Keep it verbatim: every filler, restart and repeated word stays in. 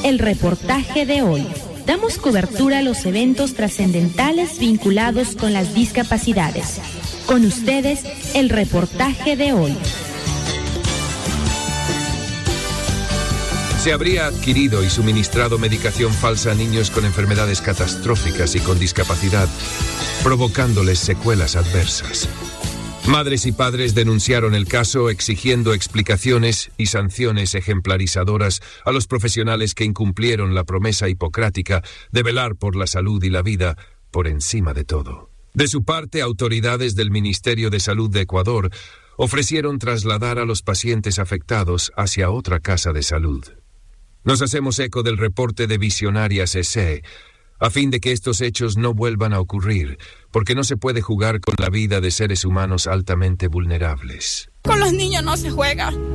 el reportaje de hoy. Damos cobertura a los eventos trascendentales vinculados con las discapacidades. Con ustedes, el reportaje de hoy. Se habría adquirido y suministrado medicación falsa a niños con enfermedades catastróficas y con discapacidad, provocándoles secuelas adversas. Madres y padres denunciaron el caso exigiendo explicaciones y sanciones ejemplarizadoras a los profesionales que incumplieron la promesa hipocrática de velar por la salud y la vida por encima de todo. De su parte, autoridades del Ministerio de Salud de Ecuador ofrecieron trasladar a los pacientes afectados hacia otra casa de salud. Nos hacemos eco del reporte de Visionarias S E a fin de que estos hechos no vuelvan a ocurrir, porque no se puede jugar con la vida de seres humanos altamente vulnerables. Con los niños no se juega.